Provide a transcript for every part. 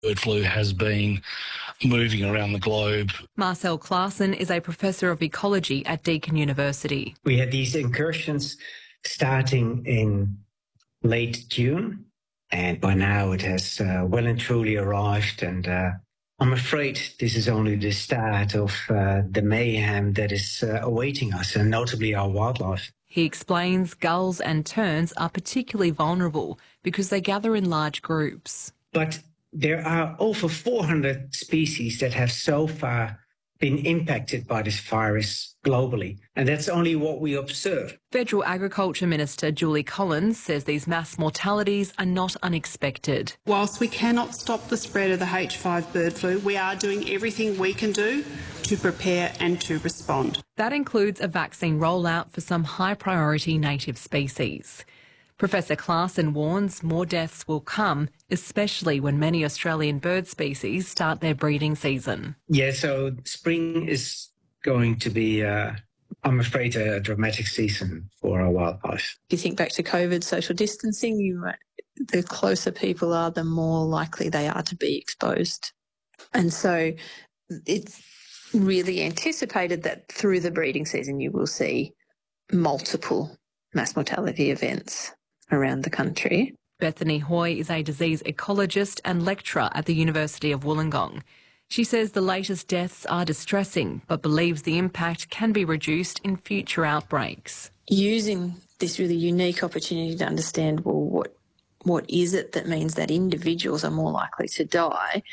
Bird flu has been moving around the globe. Marcel Claassen is a professor of ecology at Deakin University. We had these incursions starting in late June, and by now it has well and truly arrived, and I'm afraid this is only the start of the mayhem that is awaiting us, and notably our wildlife. He explains gulls and terns are particularly vulnerable because they gather in large groups. But there are over 400 species that have so far been impacted by this virus globally, and that's only what we observe. Federal Agriculture Minister Julie Collins says these mass mortalities are not unexpected. Whilst we cannot stop the spread of the H5 bird flu, we are doing everything we can do to prepare and to respond. That includes a vaccine rollout for some high-priority native species. Professor Claassen warns more deaths will come, especially when many Australian bird species start their breeding season. Yeah, so spring is going to be, I'm afraid, a dramatic season for our wildlife. If you think back to COVID, social distancing, the closer people are, the more likely they are to be exposed. And so it's really anticipated that through the breeding season you will see multiple mass mortality events around the country. Bethany Hoy is a disease ecologist and lecturer at the University of Wollongong. She says the latest deaths are distressing, but believes the impact can be reduced in future outbreaks. Using this really unique opportunity to understand, well, what is it that means that individuals are more likely to die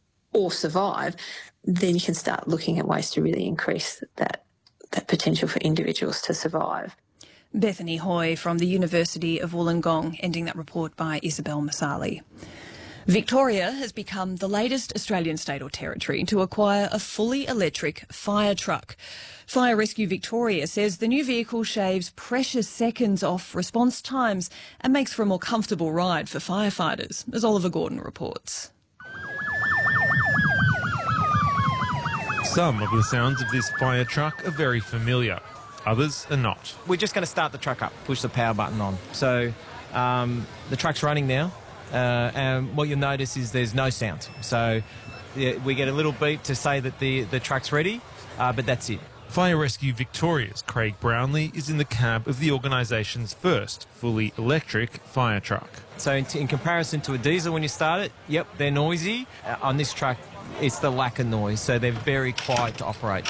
or survive, then you can start looking at ways to really increase that potential for individuals to survive. Bethany Hoy from the University of Wollongong, ending that report by Isabel Masali. Victoria has become the latest Australian state or territory to acquire a fully electric fire truck. Fire Rescue Victoria says the new vehicle shaves precious seconds off response times and makes for a more comfortable ride for firefighters, as Oliver Gordon reports. Some of the sounds of this fire truck are very familiar. Others are not. We're just going to start the truck up, push the power button on. So the truck's running now, and what you'll notice is there's no sound. So we get a little beep to say that the truck's ready, but that's it. Fire Rescue Victoria's Craig Brownlee is in the cab of the organisation's first fully electric fire truck. So in comparison to a diesel when you start it, yep, they're noisy. On this truck, it's the lack of noise, so they're very quiet to operate.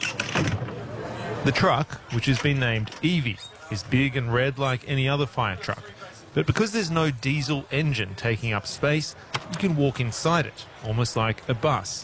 The truck, which has been named Evie, is big and red like any other fire truck. But because there's no diesel engine taking up space, you can walk inside it, almost like a bus.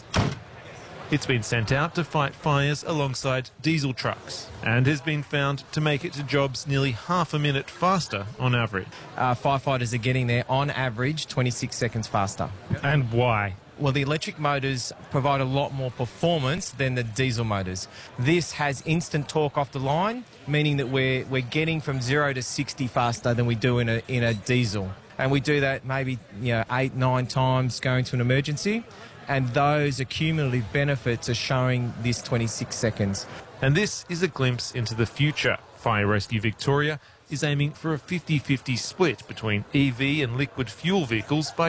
It's been sent out to fight fires alongside diesel trucks and has been found to make it to jobs nearly half a minute faster on average. Firefighters are getting there on average 26 seconds faster. And why? Well, the electric motors provide a lot more performance than the diesel motors. This has instant torque off the line, meaning that we're getting from 0 to 60 faster than we do in a diesel. And we do that maybe 8, 9 times going to an emergency. And those accumulative benefits are showing this 26 seconds. And this is a glimpse into the future. Fire Rescue Victoria is aiming for a 50-50 split between EV and liquid fuel vehicles by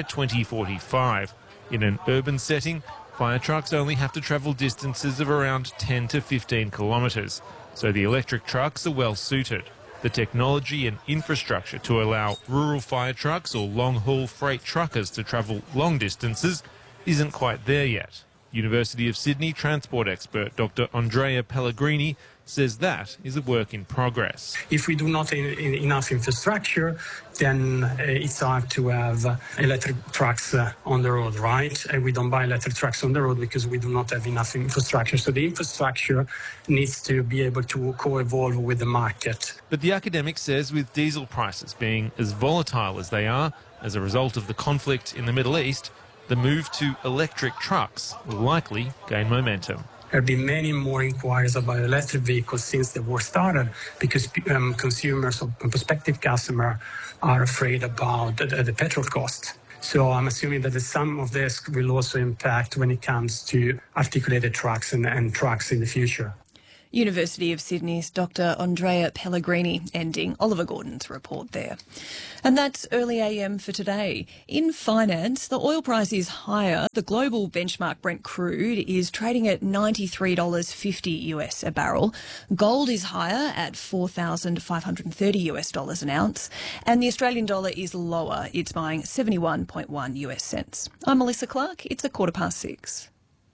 2045. In an urban setting, fire trucks only have to travel distances of around 10 to 15 kilometres, so the electric trucks are well suited. The technology and infrastructure to allow rural fire trucks or long-haul freight truckers to travel long distances isn't quite there yet. University of Sydney transport expert Dr. Andrea Pellegrini says that is a work in progress. If we do not have enough infrastructure, then it's hard to have electric trucks on the road, right? And we don't buy electric trucks on the road because we do not have enough infrastructure. So the infrastructure needs to be able to co-evolve with the market. But the academic says with diesel prices being as volatile as they are as a result of the conflict in the Middle East, the move to electric trucks will likely gain momentum. There have been many more inquiries about electric vehicles since the war started because consumers or prospective customers are afraid about the petrol cost. So I'm assuming that some of this will also impact when it comes to articulated trucks and trucks in the future. University of Sydney's Dr. Andrea Pellegrini ending Oliver Gordon's report there. And that's early AM for today. In finance, the oil price is higher. The global benchmark Brent crude is trading at $93.50 US a barrel. Gold is higher at $4,530 US an ounce. And the Australian dollar is lower. It's buying 71.1 US cents. I'm Melissa Clark. It's 6:15.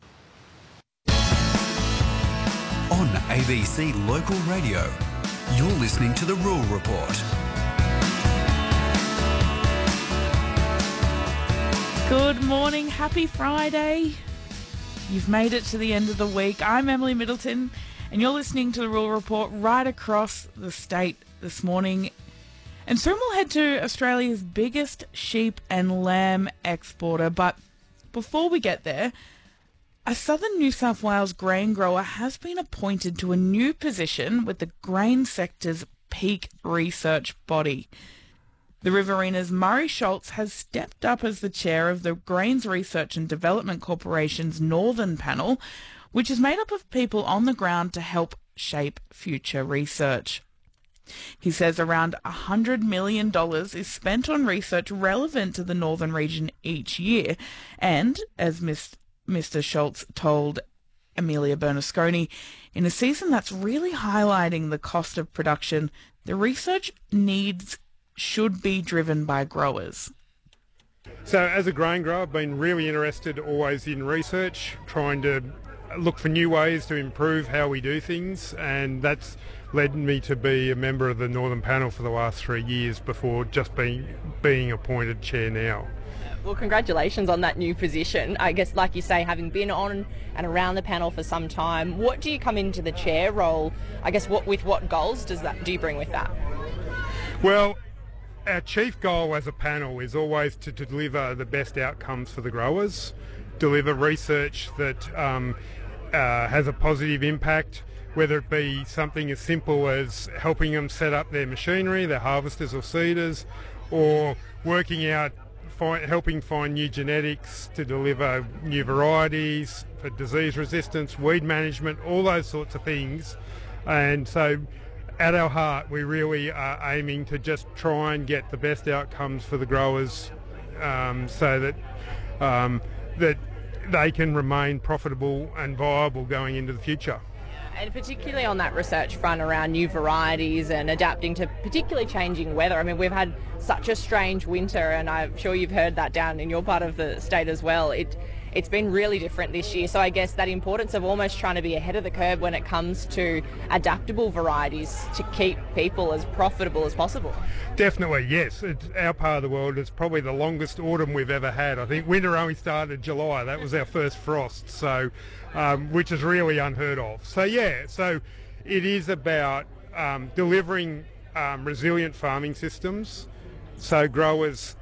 On ABC Local Radio, you're listening to The Rural Report. Good morning, happy Friday. You've made it to the end of the week. I'm Emily Middleton and you're listening to The Rural Report right across the state this morning. And soon we'll head to Australia's biggest sheep and lamb exporter. But before we get there, a southern New South Wales grain grower has been appointed to a new position with the grain sector's peak research body. The Riverina's Murray Schultz has stepped up as the chair of the Grains Research and Development Corporation's Northern Panel, which is made up of people on the ground to help shape future research. He says around $100 million is spent on research relevant to the Northern region each year, and, as Mr. Schultz told Amelia Bernasconi, in a season that's really highlighting the cost of production, the research needs should be driven by growers. So as a grain grower, I've been really interested always in research, trying to look for new ways to improve how we do things, and that's led me to be a member of the Northern Panel for the last 3 years before just being appointed chair now. Well, congratulations on that new position. I guess, like you say, having been on and around the panel for some time, what do you come into the chair role? I guess with what goals do you bring with that? Well, our chief goal as a panel is always to deliver the best outcomes for the growers, deliver research that has a positive impact, whether it be something as simple as helping them set up their machinery, their harvesters or seeders, or working out helping find new genetics to deliver new varieties for disease resistance, weed management, all those sorts of things. And so at our heart, we really are aiming to just try and get the best outcomes for the growers, so that that they can remain profitable and viable going into the future. And particularly on that research front around new varieties and adapting to particularly changing weather. I mean, we've had such a strange winter, and I'm sure you've heard that down in your part of the state as well. It's been really different this year. So I guess that importance of almost trying to be ahead of the curve when it comes to adaptable varieties to keep people as profitable as possible. Definitely, yes. Our part of the world is probably the longest autumn we've ever had. I think winter only started in July. That was our first frost, so which is really unheard of. So yeah, so it is about delivering resilient farming systems so growers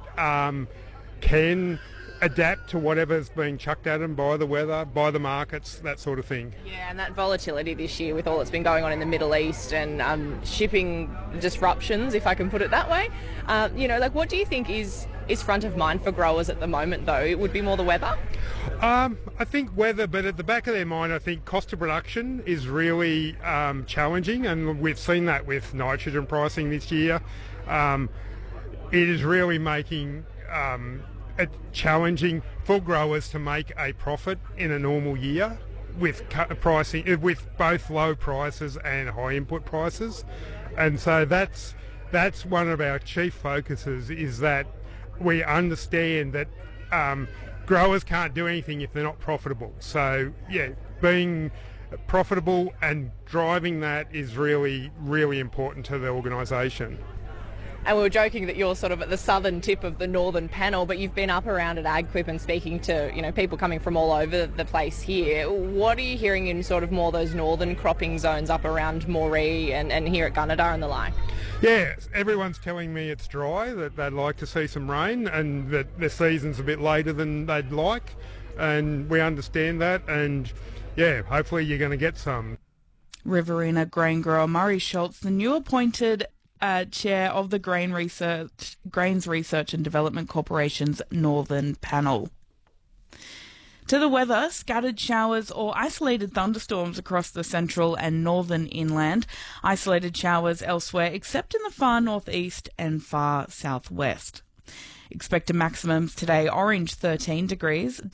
can adapt to whatever's being chucked at them by the weather, by the markets, that sort of thing. Yeah, and that volatility this year with all that's been going on in the Middle East and shipping disruptions, if I can put it that way. What do you think is front of mind for growers at the moment, though? It would be more the weather? I think weather, but at the back of their mind, I think cost of production is really challenging, and we've seen that with nitrogen pricing this year. It is really making it challenging for growers to make a profit in a normal year with pricing, with both low prices and high input prices. And so that's one of our chief focuses, is that we understand that growers can't do anything if they're not profitable. So yeah, being profitable and driving that is really, really important to the organisation. And we were joking that you're sort of at the southern tip of the Northern Panel, but you've been up around at AgQuip and speaking to, people coming from all over the place here. What are you hearing in sort of more those northern cropping zones up around Moree and here at Gunnedah and the like? Yeah, everyone's telling me it's dry, that they'd like to see some rain and that the season's a bit later than they'd like. And we understand that, and yeah, hopefully you're going to get some. Riverina grain grower Murray Schultz, the new appointed chair of the Grains Research and Development Corporation's Northern Panel. To the weather, scattered showers or isolated thunderstorms across the central and northern inland. Isolated showers elsewhere except in the far northeast and far southwest. Expected maximums today: Orange 13 degrees,